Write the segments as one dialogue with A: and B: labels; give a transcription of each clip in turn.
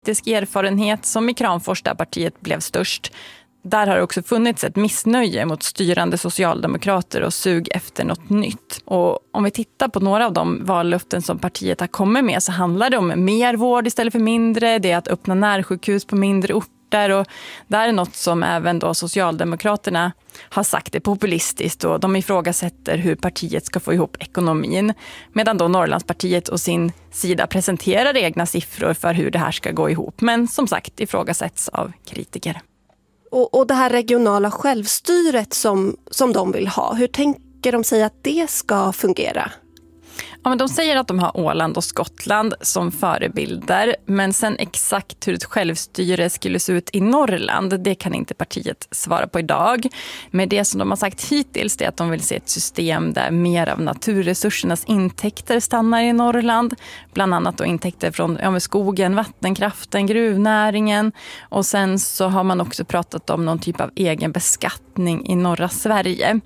A: politisk erfarenhet, som i Kramfors där partiet blev störst. Där har också funnits ett missnöje mot styrande socialdemokrater och sug efter något nytt. Och om vi tittar på några av de vallöften som partiet har kommit med, så handlar det om mer vård istället för mindre. Det är att öppna närsjukhus på mindre orter, och där är något som även då Socialdemokraterna har sagt är populistiskt, och de ifrågasätter hur partiet ska få ihop ekonomin. Medan då Norrlandspartiet och sin sida presenterar egna siffror för hur det här ska gå ihop, men som sagt ifrågasätts av kritiker.
B: Och det här regionala självstyret som de vill ha, hur tänker de sig att det ska fungera?
A: Ja, men de säger att de har Åland och Skottland som förebilder, men sen exakt hur ett självstyre skulle se ut i Norrland, det kan inte partiet svara på idag. Men det som de har sagt hittills är att de vill se ett system där mer av naturresursernas intäkter stannar i Norrland. Bland annat då intäkter från skogen, vattenkraften, gruvnäringen. Och sen så har man också pratat om någon typ av egen beskattning i norra Sverige.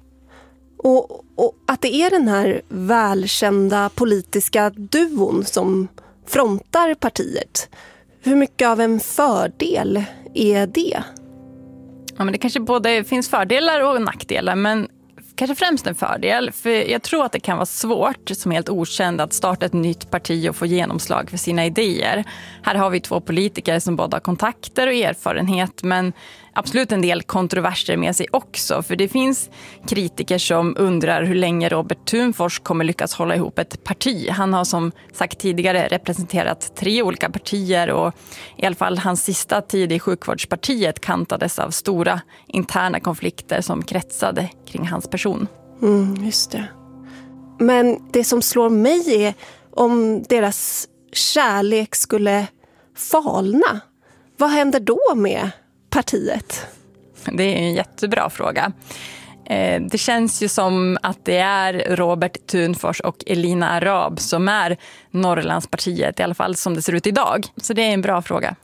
B: Och att det är den här välkända politiska duon som frontar partiet. Hur mycket av en fördel är det?
A: Ja, men det kanske både finns fördelar och nackdelar, men kanske främst en fördel. För jag tror att det kan vara svårt som helt okänd att starta ett nytt parti och få genomslag för sina idéer. Här har vi 2 politiker som både har kontakter och erfarenhet, men absolut en del kontroverser med sig också. För det finns kritiker som undrar hur länge Robert Thunfors kommer lyckas hålla ihop ett parti. Han har som sagt tidigare representerat 3 olika partier, och i alla fall hans sista tid i sjukvårdspartiet kantades av stora interna konflikter som kretsade kring hans person.
B: Just det. Men det som slår mig är om deras kärlek skulle falna. Vad händer då med partiet?
A: Det är en jättebra fråga. Det känns ju som att det är Robert Thunfors och Elina Arab som är Norrlandspartiet, i alla fall som det ser ut idag. Så det är en bra fråga.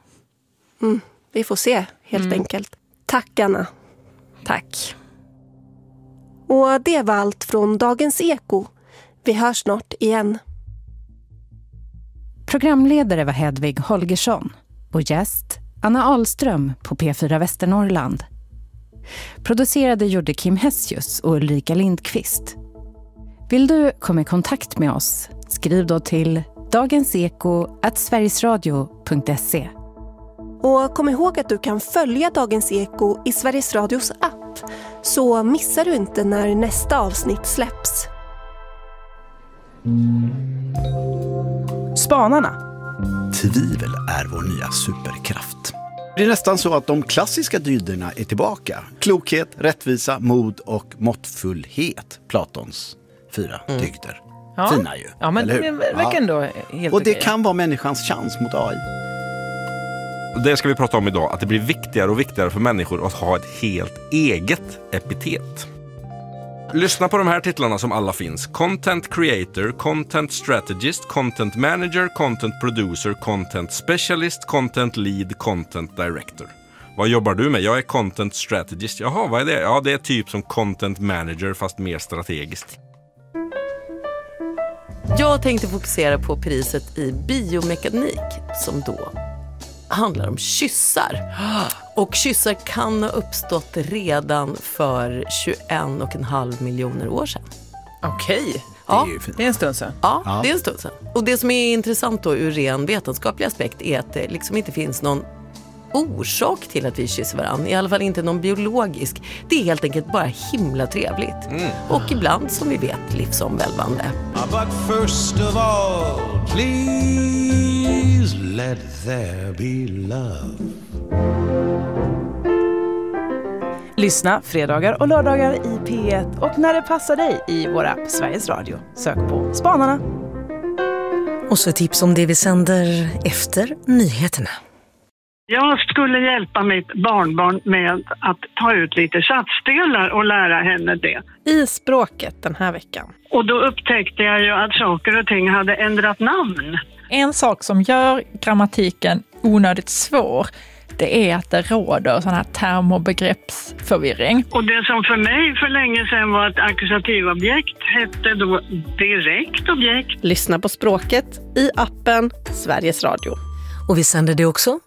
B: Vi får se helt enkelt. Tack Anna.
A: Tack.
B: Och det var allt från Dagens Eko. Vi hörs snart igen.
C: Programledare var Hedvig Holgersson och gäst Anna Ahlström på P4 Västernorrland. Producerade gjorde Kim Hessius och Ulrika Lindqvist. Vill du komma i kontakt med oss? Skriv då till dagenseko@sverigesradio.se.
B: Och kom ihåg att du kan följa Dagens Eko i Sveriges Radios app, så missar du inte när nästa avsnitt släpps.
D: Spanarna.
E: Tvivel är vår nya superkraft. Det är nästan så att de klassiska dygderna är tillbaka. Klokhet, rättvisa, mod och måttfullhet. Platons 4 dygder.
D: Ja.
E: Fina ju,
D: ja, men
E: eller hur?
D: Det verkar ändå helt
E: och det
D: okej.
E: kan vara människans chans mot AI.
F: Det ska vi prata om idag, att det blir viktigare och viktigare för människor att ha ett helt eget epitet. Lyssna på de här titlarna som alla finns: Content Creator, Content Strategist, Content Manager, Content Producer, Content Specialist, Content Lead, Content Director. Vad jobbar du med? Jag är Content Strategist. Jaha, vad är det? Ja, det är typ som Content Manager fast mer strategiskt.
G: Jag tänkte fokusera på priset i biomekanik som då handlar om kyssar. Och kyssar kan ha uppstått redan för 21,5 miljoner år sedan.
D: Okej.
G: Ja,
D: det är en stund sedan.
G: Ja, det är en stund sedan. Och det som är intressant då ur ren vetenskaplig aspekt är att det liksom inte finns någon orsak till att vi kysser varandra. I alla fall inte någon biologisk. Det är helt enkelt bara himla trevligt. Och ibland, som vi vet, livsomvälvande.
H: But first of all, please let there be love.
D: Lyssna fredagar och lördagar i P1 och när det passar dig i vår app Sveriges Radio. Sök på Spanarna.
I: Och så tips om det vi sänder efter nyheterna.
J: Jag skulle hjälpa mitt barnbarn med att ta ut lite satsdelar och lära henne det.
K: I språket den här veckan.
J: Och då upptäckte jag ju att saker och ting hade ändrat namn.
K: En sak som gör grammatiken onödigt svår, det är att det råder sån här term- och begreppsförvirring.
J: Och det som för mig för länge sedan var ett akkusativobjekt hette då direkt objekt.
K: Lyssna på språket i appen Sveriges Radio.
I: Och vi sänder det också